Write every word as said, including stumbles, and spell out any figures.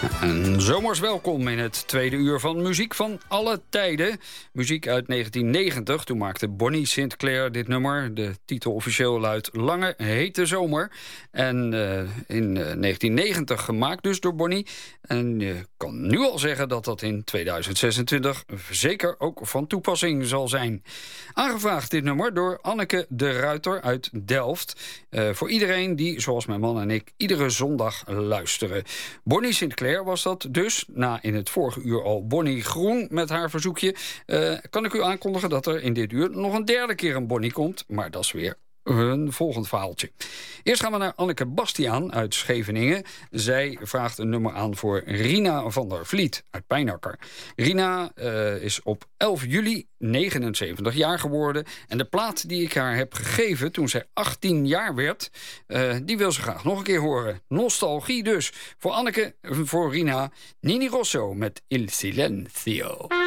En zomers welkom in het tweede uur van Muziek van alle tijden. Muziek uit negentien negentig, toen maakte Bonnie Sinclair dit nummer. De titel officieel luidt Lange Hete Zomer. En uh, in uh, negentien negentig gemaakt dus door Bonnie. En je kan nu al zeggen dat dat in tweeduizend zesentwintig zeker ook van toepassing zal zijn. Aangevraagd dit nummer door Anneke de Ruiter uit Delft. Uh, voor iedereen die, zoals mijn man en ik, iedere zondag luisteren. Bonnie Sinclair was dat dus. Na in het vorige uur al Bonnie Groen met haar verzoekje. Uh, kan ik u aankondigen dat er in dit uur nog een derde keer een Bonnie komt. Maar dat is weer een volgend verhaaltje. Eerst gaan we naar Anneke Bastiaan uit Scheveningen. Zij vraagt een nummer aan voor Rina van der Vliet uit Pijnakker. Rina uh, is op elf juli negenenzeventig jaar geworden. En de plaat die ik haar heb gegeven toen zij achttien jaar werd, Uh, die wil ze graag nog een keer horen. Nostalgie dus. Voor Anneke, voor Rina, Nini Rosso met Il Silenzio.